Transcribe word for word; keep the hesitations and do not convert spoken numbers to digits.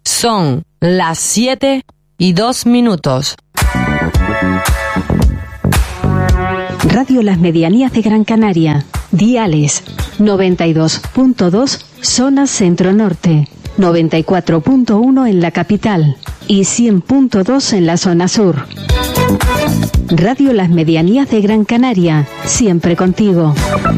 Son las siete y dos minutos. Radio Las Medianías de Gran Canaria. Diales noventa y dos punto dos zona centro-norte, noventa y cuatro punto uno en la capital y cien punto dos en la zona sur. Radio Las Medianías de Gran Canaria, siempre contigo.